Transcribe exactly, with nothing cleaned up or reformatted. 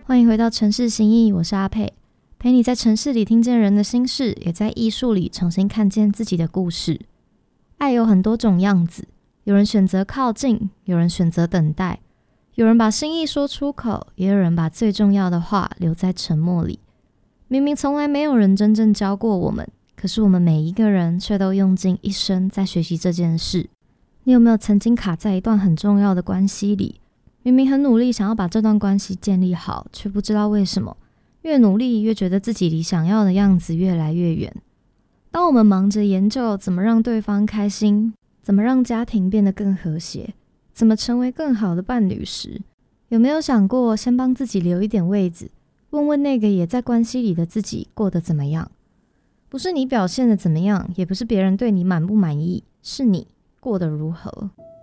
欢迎回到城市心意，我是阿佩，陪你在城市里听见人的心事，也在艺术里重新看见自己的故事。爱有很多种样子，有人选择靠近，有人选择等待，有人把心意说出口，也有人把最重要的话留在沉默里。明明从来没有人真正教过我们，可是我们每一个人却都用尽一生在学习这件事。你有没有曾经卡在一段很重要的关系里，明明很努力想要把这段关系建立好，却不知道为什么越努力越觉得自己离想要的样子越来越远。当我们忙着研究怎么让对方开心，怎么让家庭变得更和谐，怎么成为更好的伴侣时，有没有想过先帮自己留一点位子，问问那个也在关系里的自己过得怎么样？不是你表现得怎么样，也不是别人对你满不满意，是你过得如何。